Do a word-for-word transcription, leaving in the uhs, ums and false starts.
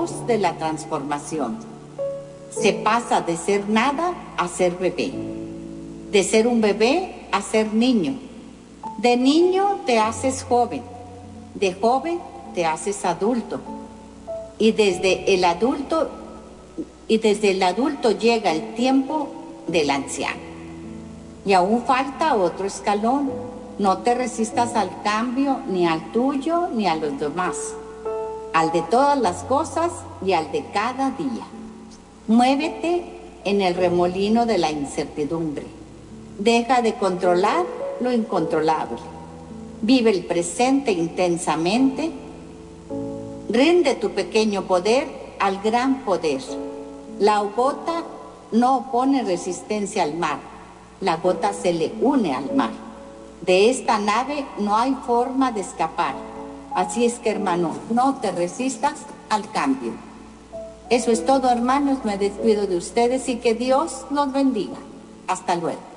logos de la transformación. Se pasa de ser nada a ser bebé, de ser un bebé a ser niño. De niño te haces joven, de joven te haces adulto, y desde el adulto, y desde el adulto llega el tiempo del anciano. Y aún falta otro escalón. No te resistas al cambio, ni al tuyo, ni a los demás, al de todas las cosas y al de cada día. Muévete en el remolino de la incertidumbre. Deja de controlar lo incontrolable. Vive el presente intensamente. Rinde tu pequeño poder al gran poder. La gota no opone resistencia al mar. La gota se le une al mar. De esta nave no hay forma de escapar. Así es que, hermano, no te resistas al cambio. Eso es todo, hermanos. Me despido de ustedes y que Dios los bendiga. Hasta luego.